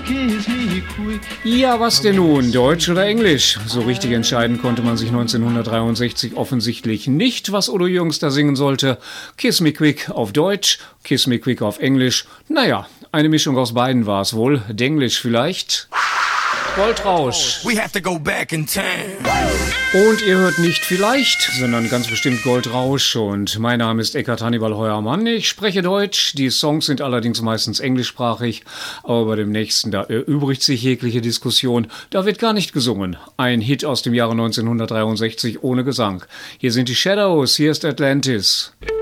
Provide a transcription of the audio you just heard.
Ja, was denn nun? Deutsch oder Englisch? So richtig entscheiden konnte man sich 1963 offensichtlich nicht, was Udo Jürgens da singen sollte. Kiss Me Quick auf Deutsch, Kiss Me Quick auf Englisch. Naja, eine Mischung aus beiden war es wohl. Denglisch vielleicht. Goldrausch. We have to go back in time. Und ihr hört nicht vielleicht, sondern ganz bestimmt Goldrausch. Und mein Name ist Eckhard Hannibal Heuermann. Ich spreche Deutsch. Die Songs sind allerdings meistens englischsprachig. Aber bei dem nächsten, da erübrigt sich jegliche Diskussion. Da wird gar nicht gesungen. Ein Hit aus dem Jahre 1963 ohne Gesang. Hier sind die Shadows. Hier ist Atlantis.